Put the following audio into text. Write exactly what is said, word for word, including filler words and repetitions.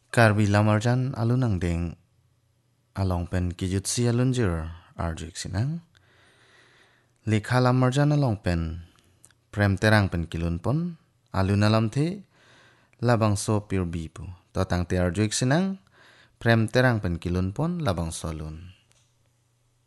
Karbi lamarjan alun ang deng along pen kijut si alun jir arjuk sinang. Likha lamarjan along pen prem terang pen kilun pon alun alam the labang so pir bipu. Totang te arjuk sinang prem terang pen kilun pon labang so alun.